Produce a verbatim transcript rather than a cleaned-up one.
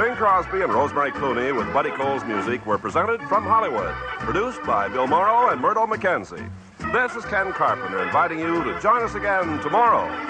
Bing Crosby and Rosemary Clooney with Buddy Cole's music were presented from Hollywood. Produced by Bill Morrow and Murdo McKenzie. This is Ken Carpenter inviting you to join us again tomorrow